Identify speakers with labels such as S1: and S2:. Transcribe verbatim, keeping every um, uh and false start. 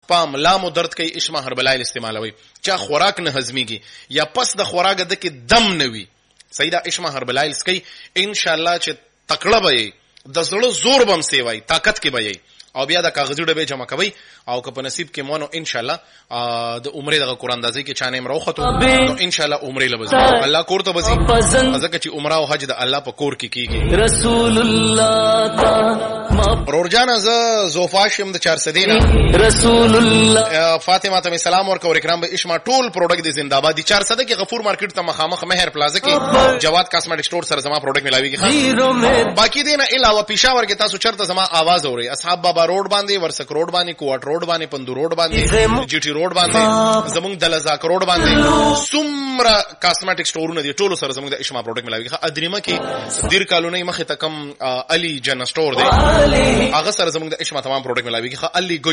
S1: پام لامو درد کوي اشما هربلایل استعمالوي چا خوراک نه هضميږي یا پس د خوراک د کې دم نه وي سیدا اشما هربلایل سکي ان شاء الله چې تکړه به د زړه زور بم سیوای طاقت کې به او بیا د کاغذي ډبې جمع کوي او که په نصیب کې مونږ ان شاء الله د عمره د قران اندازې کې چانه امرو خطو نو ان شاء الله عمره لبزي الله کور ته بزي ځکه چې عمره او حج د الله په کور کې کیږي رسول الله تا رورجان ز زوفاشم د چار سدینا رسول الله فاطمه ته سلام ورکو اکرام به اشما ټول پروډکټ د زنده‌باد چار سده کې غفور مارکیټ ته مخامخ مهر پلازا کې جواد کاسمیټک سٹور سره زما پروډکټ ملاويږي باقی دینه علاوه پېښور کې تاسو چرته زما आवाज اوري اصحاب بابا روډ باندې ورسک روډ باندې کوټ روډ باندې پندو روډ باندې جی ټي روډ باندې زمونږ د لزاک روډ باندې سمرا کاسمیټک سٹورونه دي ټولو سره زمونږ د اشما پروډکټ ملاويږي ادریمه کې دیر کالونی مخه تکم علي جن سٹور دی هغه سره زمونږ د اشما تمام پروډکټ ملاويږي علي